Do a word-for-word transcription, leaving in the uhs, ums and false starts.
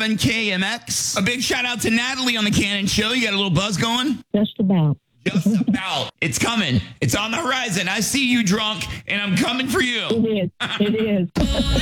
seven K M X. A big shout out to Natalie on the Cannon Show. You got a little buzz going? Just about. Just about. It's coming. It's on the horizon. I see you drunk, and I'm coming for you. It is. It is.